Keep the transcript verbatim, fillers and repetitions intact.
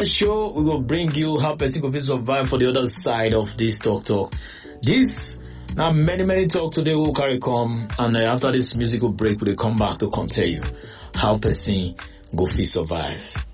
another show, we will bring you how person go fit survive for the other side of this talk talk. This now many many talk today will carry come, and uh, after this musical break, we will come back to come tell you how person go fit survive.